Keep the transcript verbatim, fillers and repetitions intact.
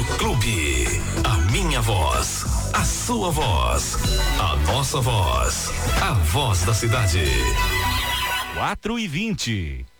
Clube. A minha voz, a sua voz, a nossa voz, a voz da cidade. quatro e vinte.